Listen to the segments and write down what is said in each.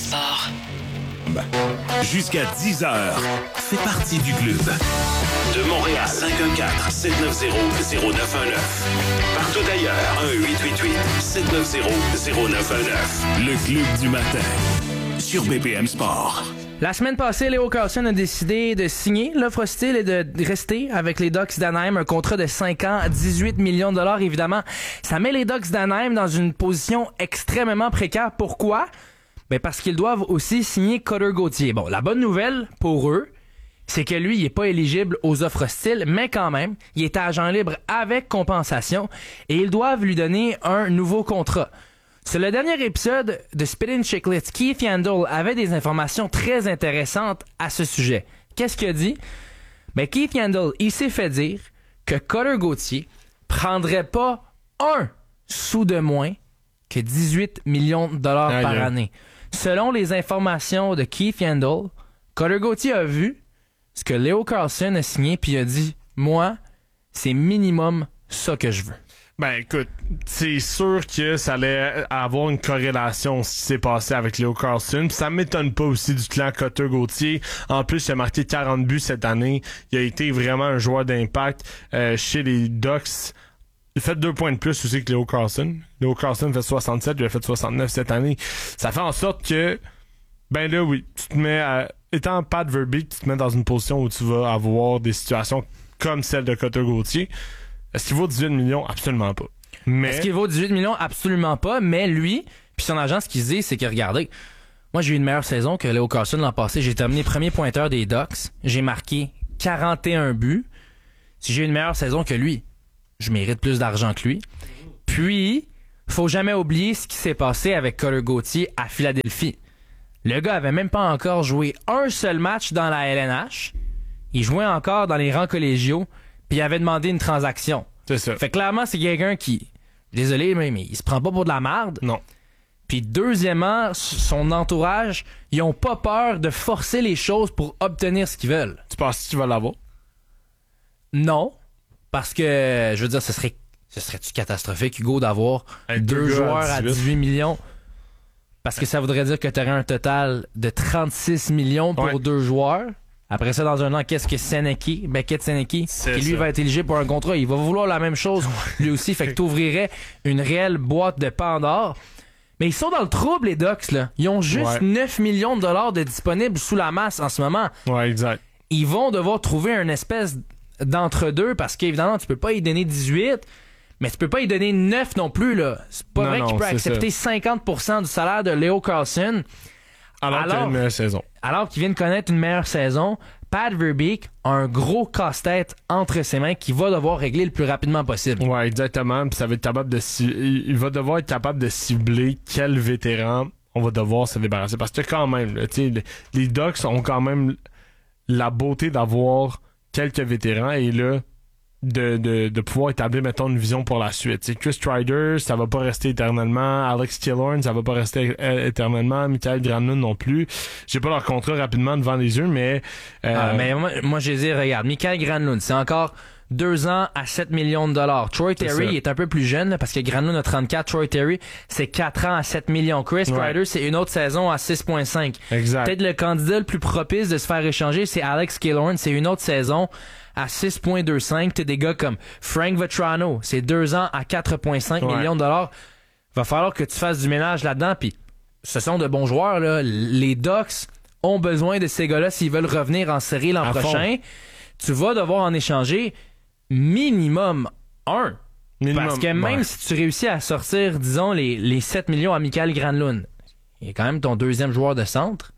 Sport. Jusqu'à 10h, fais partie du club. De Montréal, 514-790-0919. Partout ailleurs, 1-888-790-0919. Le club du matin, sur BPM Sport. La semaine passée, Leo Carlsson a décidé de signer. L'offre hostile est de rester avec les Ducks d'Anaheim, un contrat de 5 ans, 18 millions de dollars. Évidemment, ça met les Ducks d'Anaheim dans une position extrêmement précaire. Pourquoi? Ben parce qu'ils doivent aussi signer Cutter Gauthier. Bon, la bonne nouvelle pour eux, c'est que lui, il est pas éligible aux offres hostiles, mais quand même, il est agent libre avec compensation et ils doivent lui donner un nouveau contrat. Sur le dernier épisode de Spittin' Chiclets, Keith Yandle avait des informations très intéressantes à ce sujet. Qu'est-ce qu'il a dit? Ben, Keith Yandle, il s'est fait dire que Cutter Gauthier prendrait pas un sou de moins que 18 millions de dollars par année. Selon les informations de Keith Yandle, Cutter Gauthier a vu ce que Leo Carlsson a signé puis il a dit « Moi, c'est minimum ça que je veux. » Ben écoute, c'est sûr que ça allait avoir une corrélation ce qui s'est passé avec Leo Carlsson. Pis ça m'étonne pas aussi du clan Cutter Gauthier. En plus, il a marqué 40 buts cette année. Il a été vraiment un joueur d'impact chez les Ducks. Il a fait 2 points de plus aussi que Leo Carlsson. Leo Carlsson fait 67, il a fait 69 cette année. Ça fait en sorte que, ben là oui, tu te mets étant Pat Verbeek, tu te mets dans une position où tu vas avoir des situations comme celle de Cutter Gauthier. Est-ce qu'il vaut 18 millions? Absolument pas. Mais... Est-ce qu'il vaut 18 millions? Absolument pas. Mais lui, puis son agent, ce qu'il dit, c'est que regardez, moi j'ai eu une meilleure saison que Leo Carlsson l'an passé. J'ai terminé premier pointeur des Ducks. J'ai marqué 41 buts. Si j'ai eu une meilleure saison que lui, je mérite plus d'argent que lui. Puis, faut jamais oublier ce qui s'est passé avec Cutter Gauthier à Philadelphie. Le gars avait même pas encore joué un seul match dans la LNH. Il jouait encore dans les rangs collégiaux. Puis il avait demandé une transaction. C'est ça. Fait clairement, c'est quelqu'un qui... Désolé, mais il se prend pas pour de la merde. Non. Puis deuxièmement, son entourage, ils ont pas peur de forcer les choses pour obtenir ce qu'ils veulent. Tu penses que tu vas l'avoir? Non. Parce que, je veux dire, ce serait-tu catastrophique, Hugo, d'avoir deux joueurs à 18 millions? Parce que ça voudrait dire que tu aurais un total de 36 millions pour deux joueurs. Après ça, dans un an, qu'est-ce que Beckett Seneki, qui lui va être éligible pour un contrat, il va vouloir la même chose lui aussi, fait que t'ouvrirais une réelle boîte de Pandore. Mais ils sont dans le trouble, les Ducks, là. Ils ont juste 9 millions de dollars de disponibles sous la masse en ce moment. Ouais, exact. Ils vont devoir trouver une espèce d'entre-deux parce qu'évidemment, tu peux pas y donner 18, mais tu peux pas y donner 9 non plus, là. C'est pas vrai qu'il peut accepter 50% du salaire de Leo Carlsson. Alors qu'il a une meilleure saison. Alors qu'il vient de connaître une meilleure saison, Pat Verbeek a un gros casse-tête entre ses mains qu'il va devoir régler le plus rapidement possible. Ouais, exactement. Puis ça va être capable il va devoir être capable de cibler quel vétéran on va devoir se débarrasser. Parce que quand même, là, les Ducks ont quand même la beauté d'avoir quelques vétérans et là, de pouvoir établir, mettons, une vision pour la suite. T'sais, Chris Strider, ça va pas rester éternellement. Alex Killorn, ça va pas rester éternellement. Mikael Granlund non plus. J'ai pas leur contrat rapidement devant les yeux, mais... mais moi, je dis, regarde, Mikael Granlund, c'est encore 2 ans à 7 millions de dollars. Troy Terry est un peu plus jeune, là, parce que Granlund a 34. Troy Terry, c'est 4 ans à 7 millions. Chris Strider, c'est une autre saison à 6,5. Exact. Peut-être le candidat le plus propice de se faire échanger, c'est Alex Killorn, c'est une autre saison à 6,25. T'as des gars comme Frank Vetrano, c'est 2 ans à 4,5 millions de dollars. Va falloir que tu fasses du ménage là-dedans, puis ce sont de bons joueurs, là. Les Ducks ont besoin de ces gars-là s'ils veulent revenir en série l'an prochain. Tu vas devoir en échanger minimum 1. Parce que même si tu réussis à sortir, disons, les 7 millions à Mikael Granlund, il est quand même ton deuxième joueur de centre.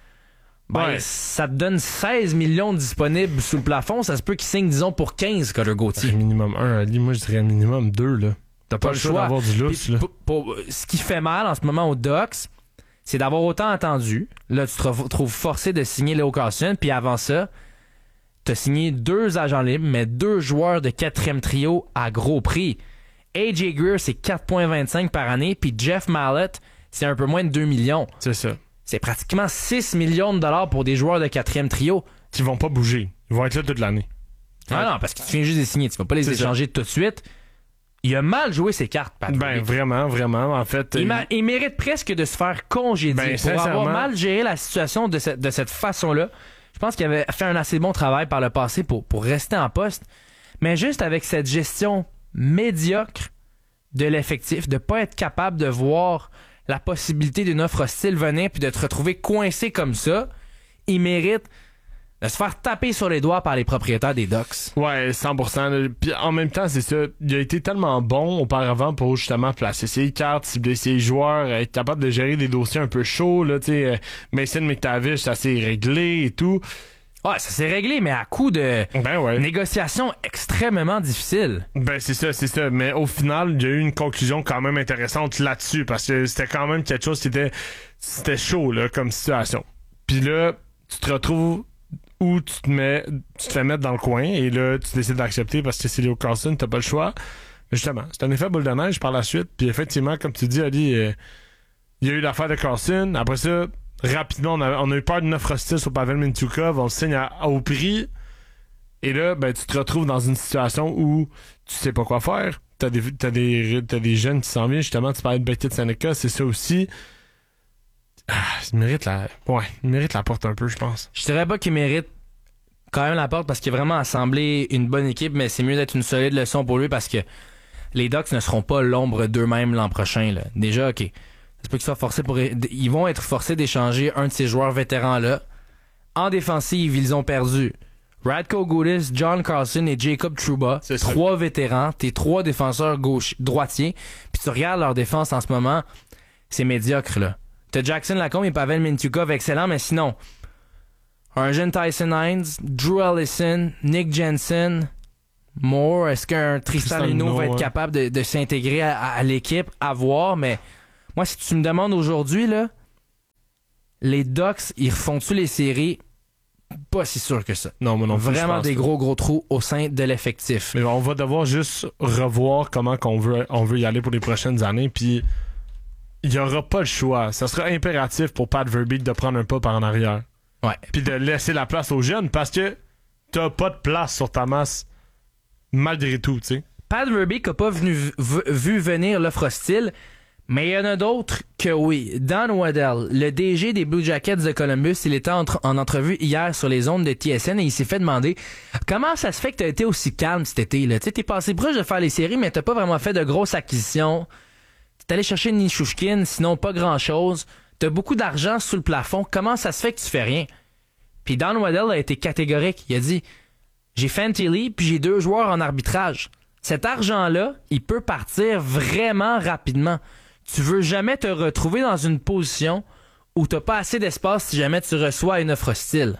Ça te donne 16 millions disponibles sous le plafond. Ça se peut qu'il signe, disons, pour 15, Cutter Gauthier. Minimum 1. Moi, je dirais minimum 2, là. T'as pas le choix d'avoir du lousse, là. Ce qui fait mal en ce moment aux Ducks, c'est d'avoir autant attendu. Là, tu te retrouves forcé de signer Leo Carlsson, puis avant ça, t'as signé 2 agents libres, mais 2 joueurs de 4e trio à gros prix. AJ Greer, c'est 4,25 par année, puis Jeff Mallett, c'est un peu moins de 2 millions. C'est ça. C'est pratiquement 6 millions de dollars pour des joueurs de 4e trio. Qui vont pas bouger. Ils vont être là toute l'année. Ah non, parce que tu viens juste de signer. Tu vas pas les échanger tout de suite. Il a mal joué ses cartes, Pat Ben, Verbeek. vraiment, vraiment. En fait, Il mérite presque de se faire congédier Ben, pour avoir sincèrement. mal géré la situation de cette façon-là. Je pense qu'il avait fait un assez bon travail par le passé pour rester en poste. Mais juste avec cette gestion médiocre de l'effectif, de pas être capable de voir la possibilité d'une offre hostile venir puis de te retrouver coincé comme ça, il mérite de se faire taper sur les doigts par les propriétaires des Ducks. Ouais, 100%. Là. Puis en même temps, c'est ça. Il a été tellement bon auparavant pour justement placer ses cartes, cibler ses joueurs, être capable de gérer des dossiers un peu chauds. Là, Mason McTavish, ça s'est réglé et tout. Ouais, ça s'est réglé, mais à coup de Ben ouais. négociations extrêmement difficiles. Ben c'est ça. Mais au final, il y a eu une conclusion quand même intéressante là-dessus parce que c'était quand même quelque chose qui c'était chaud là, comme situation. Puis là, tu te retrouves où tu te fais mettre dans le coin et là, tu décides d'accepter parce que c'est Leo Carlsson, t'as pas le choix. Mais justement, c'est un effet boule de neige par la suite. Puis effectivement, comme tu dis, Ali, il y a eu l'affaire de Carlsson. Après ça, rapidement, on a eu peur d'une offre hostile sur Pavel Mintyukov. On le signe au prix. Et là, ben, tu te retrouves dans une situation où tu sais pas quoi faire. T'as des jeunes qui s'en viennent. Justement, tu parlais de Beckett Seneca, c'est ça aussi. Il mérite la porte un peu, je pense. Je dirais pas qu'il mérite quand même la porte parce qu'il a vraiment assemblé une bonne équipe, mais c'est mieux d'être une solide leçon pour lui parce que les Ducks ne seront pas l'ombre d'eux-mêmes l'an prochain. Là. Déjà, OK. C'est pas qu'ils soient forcés ils vont être forcés d'échanger un de ces joueurs vétérans-là. En défensive, ils ont perdu Radko Gudas, John Carlson et Jacob Trouba. C'est ça. 3 vétérans, tes 3 défenseurs droitiers. Puis tu regardes leur défense en ce moment, c'est médiocre, là. T'as Jackson Lacombe et Pavel Mintyukov, excellent, mais sinon, un jeune Tyson Hines, Drew Ellison, Nick Jensen, Moore, est-ce qu'un Tristan Luneau va être capable de s'intégrer à l'équipe? À voir, mais moi, si tu me demandes aujourd'hui, là, les Ducks, ils refont-tu les séries? Pas si sûr que ça. Non, mais non plus, Vraiment je pense des pas. gros trous au sein de l'effectif. Mais on va devoir juste revoir comment on veut y aller pour les prochaines années, puis il y aura pas le choix. Ça sera impératif pour Pat Verbeek de prendre un pas par en arrière. Ouais. Puis de laisser la place aux jeunes parce que t'as pas de place sur ta masse malgré tout, tu sais. Pat Verbeek n'a pas vu venir l'offre hostile, mais il y en a d'autres que oui. Don Waddell, le DG des Blue Jackets de Columbus, il était en entrevue hier sur les ondes de TSN et il s'est fait demander comment ça se fait que tu as été aussi calme cet été. Tu sais, t'es passé proche de faire les séries, mais t'as pas vraiment fait de grosses acquisitions. T'es allé chercher Nichushkin, sinon pas grand-chose. T'as beaucoup d'argent sous le plafond. Comment ça se fait que tu fais rien? Puis Don Waddell a été catégorique. Il a dit j'ai Fantilli puis j'ai 2 joueurs en arbitrage. Cet argent-là, il peut partir vraiment rapidement. Tu veux jamais te retrouver dans une position où t'as pas assez d'espace si jamais tu reçois une offre hostile.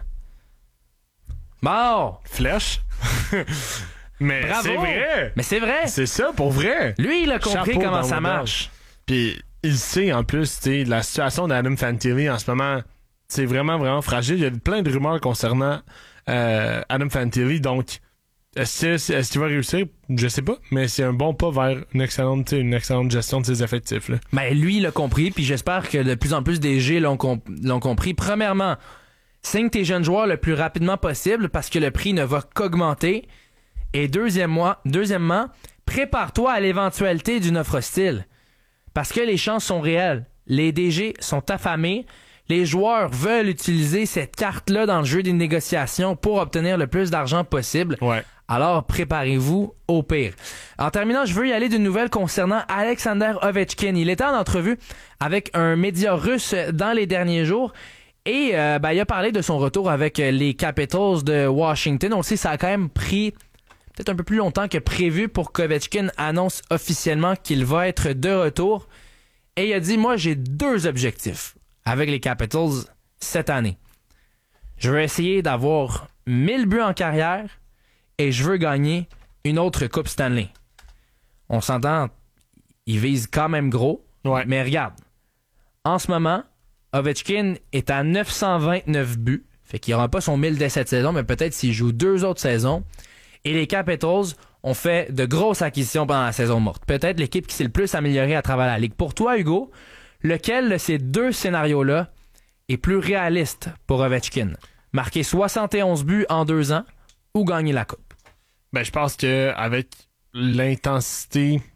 Bon! Flèche. Mais Bravo! c'est vrai. Mais c'est vrai! C'est ça, pour vrai. Lui, il a compris Chapeau comment Don ça Waddell. marche. Puis il sait en plus, tu sais, la situation d'Adam Fantilli en ce moment, c'est vraiment, vraiment fragile. Il y a plein de rumeurs concernant Adam Fantilli, donc est-ce qu'il va réussir? Je sais pas, mais c'est un bon pas vers une excellente gestion de ses effectifs. Là. Ben, lui, il a compris, puis j'espère que de plus en plus des G l'ont compris. Premièrement, signe tes jeunes joueurs le plus rapidement possible parce que le prix ne va qu'augmenter. Et deuxièmement, prépare-toi à l'éventualité d'une offre hostile. Parce que les chances sont réelles. Les DG sont affamés. Les joueurs veulent utiliser cette carte-là dans le jeu des négociations pour obtenir le plus d'argent possible. Ouais. Alors, préparez-vous au pire. En terminant, je veux y aller d'une nouvelle concernant Alexander Ovechkin. Il était en entrevue avec un média russe dans les derniers jours et il a parlé de son retour avec les Capitals de Washington. On le sait, ça a quand même pris peut-être un peu plus longtemps que prévu pour qu'Ovechkin annonce officiellement qu'il va être de retour. Et il a dit, moi, j'ai 2 objectifs avec les Capitals cette année. Je veux essayer d'avoir 1000 buts en carrière et je veux gagner une autre Coupe Stanley. On s'entend, il vise quand même gros, Ouais. mais regarde, en ce moment, Ovechkin est à 929 buts, fait qu'il n'aura pas son 1000 dès cette saison, mais peut-être s'il joue 2 autres saisons. Et les Capitals ont fait de grosses acquisitions pendant la saison morte. Peut-être l'équipe qui s'est le plus améliorée à travers la Ligue. Pour toi, Hugo, lequel de ces 2 scénarios-là est plus réaliste pour Ovechkin? Marquer 71 buts en 2 ans ou gagner la Coupe? Ben, je pense que avec l'intensité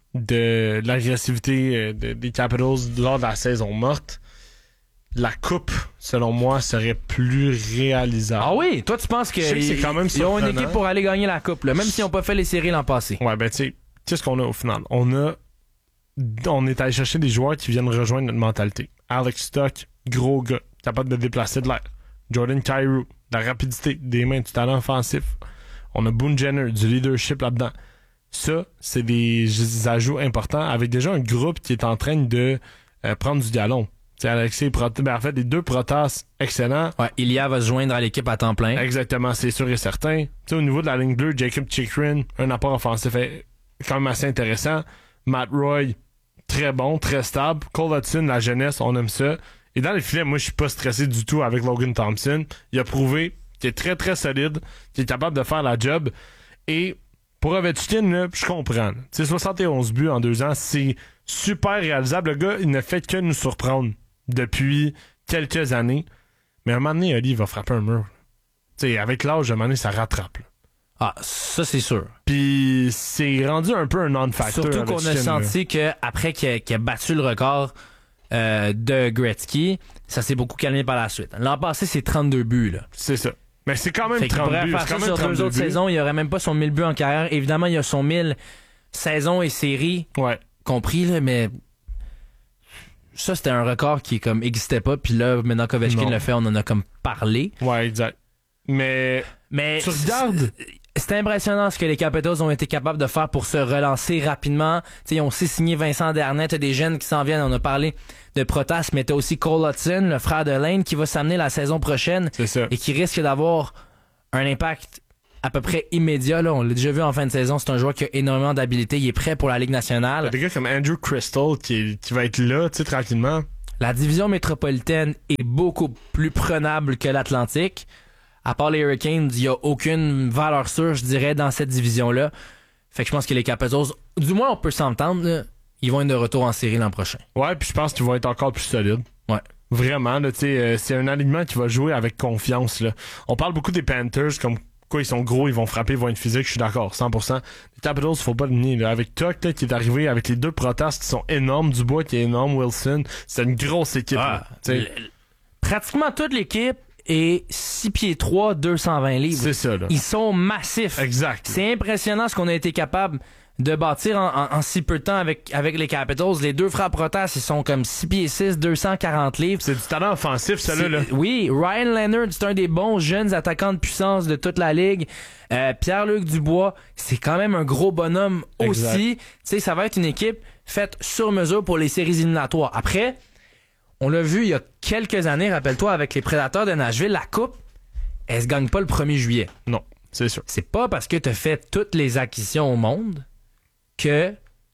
de l'agressivité des Capitals lors de la saison morte, la coupe, selon moi, serait plus réalisable. Ah oui? Toi, tu penses Je sais que c'est quand même qu'ils ont une surprenant. équipe pour aller gagner la coupe, là, même s'ils n'ont pas fait les séries l'an passé. Ouais, ben tu sais, qu'est-ce qu'on a au final? On est allé chercher des joueurs qui viennent rejoindre notre mentalité. Alex Stock, gros gars, capable de déplacer de l'air. Jordan Kyrou, de la rapidité, des mains, du talent offensif. On a Boone Jenner, du leadership là-dedans. Ça, c'est des ajouts importants avec déjà un groupe qui est en train de prendre du galon. Tu sais, Alexis en fait, les deux Protas excellents. Ouais, Ilya va se joindre à l'équipe à temps plein. Exactement, c'est sûr et certain. Tu sais, au niveau de la ligne bleue, Jacob Chikrin, un apport offensif quand même assez intéressant. Matt Roy, très bon, très stable. Cole Hudson, la jeunesse, on aime ça. Et dans les filets, moi, je suis pas stressé du tout avec Logan Thompson. Il a prouvé qu'il est très, très solide, qu'il est capable de faire la job. Et pour Ovechkin, là, je comprends. C'est 71 buts en 2 ans, c'est super réalisable. Le gars, il ne fait que nous surprendre depuis quelques années. Mais à un moment donné, Ali, il va frapper un mur. T'sais, avec l'âge, à un moment donné, ça rattrape. Là. Ah, ça, c'est sûr. Puis c'est rendu un peu un non-factor. Surtout qu'on a senti qu'après qu'il a battu le record de Gretzky, ça s'est beaucoup calmé par la suite. L'an passé, c'est 32 buts. Là. C'est ça. Mais c'est quand même Fait qu'il 30 pourrait buts. faire C'est ça quand même sur 2 32 autres buts. saisons. Il n'y aurait même pas son 1000 buts en carrière. Évidemment, il y a son 1000 saisons et séries Ouais. compris, là, mais ça, c'était un record qui comme n'existait pas. Puis là, maintenant qu'Ovechkin Non. le fait, on en a comme parlé. Ouais, exact. Mais Mais tu regardes. c'est impressionnant ce que les Capitals ont été capables de faire pour se relancer rapidement. T'sais, ils ont aussi signé Vincent Desharnais, t'as des jeunes qui s'en viennent. On a parlé de Protas, mais t'as aussi Cole Hudson, le frère de Lane, qui va s'amener la saison prochaine C'est ça. et qui risque d'avoir un impact à peu près immédiat. Là. On l'a déjà vu en fin de saison. C'est un joueur qui a énormément d'habilité. Il est prêt pour la Ligue Il y a nationale. des gars comme Andrew Crystal qui va être là, tu sais, tranquillement. La division métropolitaine est beaucoup plus prenable que l'Atlantique. À part les Hurricanes, il n'y a aucune valeur sûre, je dirais, dans cette division-là. Fait que je pense que les Capitals, du moins on peut s'entendre, là, ils vont être de retour en série l'an prochain. Ouais, puis je pense qu'ils vont être encore plus solides. Ouais. Vraiment, là, tu sais, c'est un alignement qui va jouer avec confiance, là. On parle beaucoup des Panthers, comme quoi ils sont gros, ils vont frapper, ils vont être physiques, je suis d'accord, 100%. Les Capitals, faut pas le nier, là. Avec Tuck, là, qui est arrivé, avec les deux Protas qui sont énormes, Dubois qui est énorme, Wilson, c'est une grosse équipe, là, tu sais. Pratiquement toute l'équipe est 6 pieds 3, 220 livres. C'est ça, là. Ils sont massifs. Exact. C'est impressionnant ce qu'on a été capable de bâtir en si peu de temps avec les Capitals. Les deux frères Protas, ils sont comme 6 pieds 6, 240 livres. C'est du talent offensif, ça, là. Oui, Ryan Leonard, c'est un des bons jeunes attaquants de puissance de toute la ligue. Pierre-Luc Dubois, c'est quand même un gros bonhomme Exact. aussi. Tu sais, ça va être une équipe faite sur mesure pour les séries éliminatoires. Après, on l'a vu il y a quelques années, rappelle-toi, avec les Prédateurs de Nashville, la Coupe, elle se gagne pas le 1er juillet. Non, c'est sûr. C'est pas parce que tu as fait toutes les acquisitions au monde que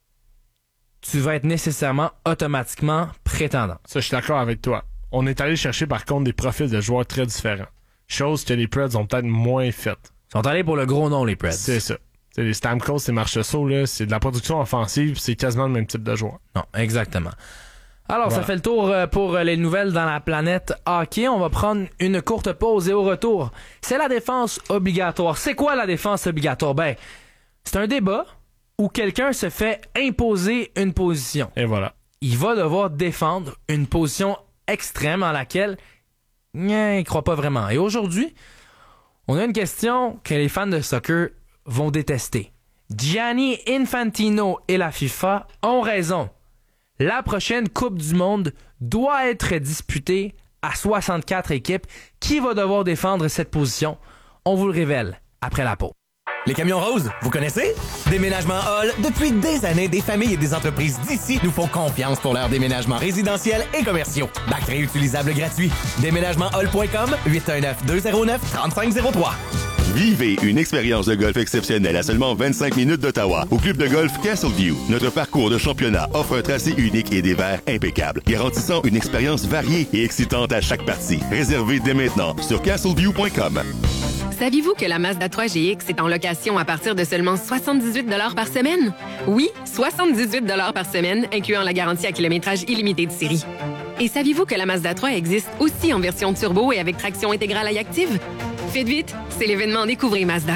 tu vas être nécessairement automatiquement prétendant. Ça, je suis d'accord avec toi. On est allé chercher, par contre, des profils de joueurs très différents. Chose que les Preds ont peut-être moins faites. Ils sont allés pour le gros nom, les Preds. C'est ça. T'sais, les Stamkos, les Marchessault, là, c'est de la production offensive, c'est quasiment le même type de joueur. Non, exactement. Alors, Voilà. ça fait le tour pour les nouvelles dans la planète hockey. On va prendre une courte pause et au retour, c'est la défense obligatoire. C'est quoi la défense obligatoire? Ben, c'est un débat où quelqu'un se fait imposer une position. Et voilà. Il va devoir défendre une position extrême en laquelle il ne croit pas vraiment. Et aujourd'hui, on a une question que les fans de soccer vont détester. Gianni Infantino et la FIFA ont raison. La prochaine Coupe du Monde doit être disputée à 64 équipes. Qui va devoir défendre cette position? On vous le révèle après la pause. Les camions roses, vous connaissez? Déménagement Hall, depuis des années, des familles et des entreprises d'ici nous font confiance pour leurs déménagements résidentiels et commerciaux. Bac réutilisable gratuit. Déménagementhall.com, 819-209-3503. Vivez une expérience de golf exceptionnelle à seulement 25 minutes d'Ottawa au club de golf Castleview. Notre parcours de championnat offre un tracé unique et des verres impeccables, garantissant une expérience variée et excitante à chaque partie. Réservez dès maintenant sur castleview.com. Saviez-vous que la Mazda 3 GX est en location à partir de seulement 78 $ par semaine? Oui, 78 $ par semaine, incluant la garantie à kilométrage illimité de série. Et saviez-vous que la Mazda 3 existe aussi en version turbo et avec traction intégrale à active? Faites vite, c'est l'événement Découvrez Mazda.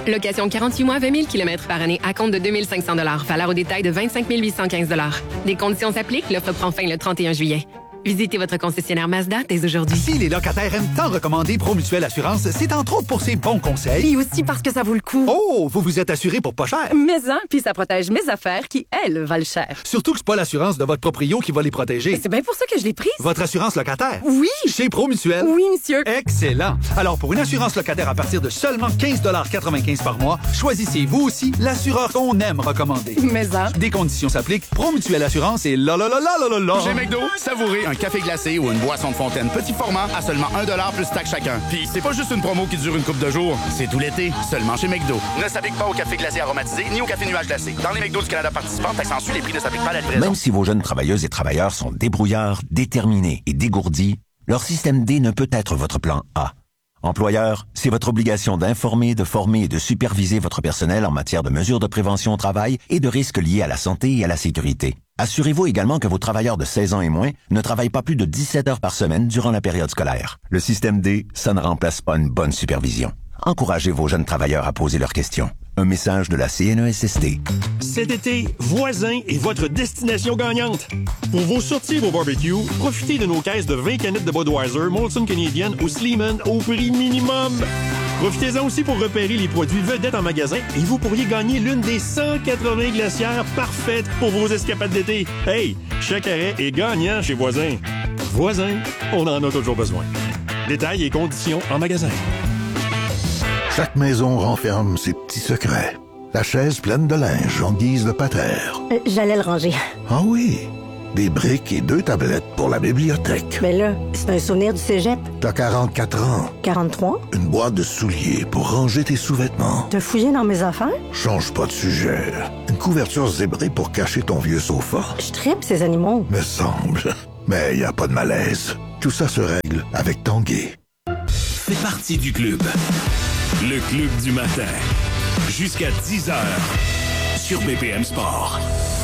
Location 48 mois, 20 000 km par année à compte de 2 500 $. Valeur au détail de 25 815 $. Des conditions s'appliquent. L'offre prend fin le 31 juillet. Visitez votre concessionnaire Mazda dès aujourd'hui. Si les locataires aiment tant recommander Promutuelle Assurance, c'est entre autres pour ses bons conseils. Et aussi parce que ça vaut le coup. Oh, vous vous êtes assuré pour pas cher. Mais puis ça protège mes affaires qui, elles, valent cher. Surtout que c'est pas l'assurance de votre proprio qui va les protéger. C'est bien pour ça que je l'ai prise. Votre assurance locataire? Oui. Chez Promutuelle? Oui, monsieur. Excellent. Alors, pour une assurance locataire à partir de seulement 15,95 $ par mois, choisissez vous aussi l'assureur qu'on aime recommander. Mais Des conditions s'appliquent. Promutuelle Assurance et la. Chez McDo, savourez un café glacé ou une boisson de fontaine petit format à seulement 1 $ plus taxe chacun. Puis c'est pas juste une promo qui dure une couple de jours, c'est tout l'été, seulement chez McDo. Ne s'applique pas au café glacé aromatisé ni au café nuage glacé. Dans les McDo du Canada participants, taxe en les prix ne s'appliquent pas à la livraison. Même si vos jeunes travailleuses et travailleurs sont débrouillards, déterminés et dégourdis, leur système D ne peut être votre plan A. Employeur, c'est votre obligation d'informer, de former et de superviser votre personnel en matière de mesures de prévention au travail et de risques liés à la santé et à la sécurité. Assurez-vous également que vos travailleurs de 16 ans et moins ne travaillent pas plus de 17 heures par semaine durant la période scolaire. Le système D, ça ne remplace pas une bonne supervision. Encouragez vos jeunes travailleurs à poser leurs questions. Un message de la CNESST. Cet été, Voisin est votre destination gagnante. Pour vos sorties et vos barbecues, profitez de nos caisses de 20 canettes de Budweiser, Molson Canadian ou Sleeman au prix minimum. Profitez-en aussi pour repérer les produits vedettes en magasin et vous pourriez gagner l'une des 180 glacières parfaites pour vos escapades d'été. Hey, chaque arrêt est gagnant chez Voisin. Voisin, on en a toujours besoin. Détails et conditions en magasin. Chaque maison renferme ses petits secrets. La chaise pleine de linge en guise de pater. J'allais le ranger. Ah oui, des briques et 2 tablettes pour la bibliothèque. Mais là, c'est un souvenir du cégep. T'as 44 ans. 43? Une boîte de souliers pour ranger tes sous-vêtements. T'as fouillé dans mes affaires? Change pas de sujet. Une couverture zébrée pour cacher ton vieux sofa. Je tripe ces animaux. Me semble. Mais y a pas de malaise. Tout ça se règle avec Tanguay. Fais partie du club. Le club du matin. Jusqu'à 10h sur BPM Sport.